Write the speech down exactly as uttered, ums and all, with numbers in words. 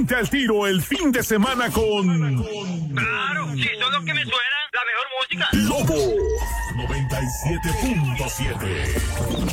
Ponte al tiro el fin de semana con... Claro, sí, son los que me suenan la mejor música. Lobo noventa y siete punto siete.